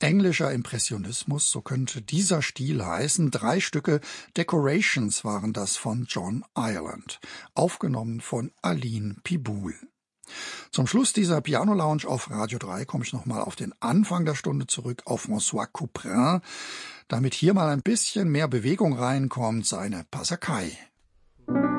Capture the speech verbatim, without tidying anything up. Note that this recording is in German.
Englischer Impressionismus, so könnte dieser Stil heißen. Drei Stücke Decorations waren das von John Ireland, aufgenommen von Aline Piboul. Zum Schluss dieser Piano-Lounge auf Radio drei komme ich nochmal auf den Anfang der Stunde zurück, auf François Couperin, damit hier mal ein bisschen mehr Bewegung reinkommt, seine Passacaille.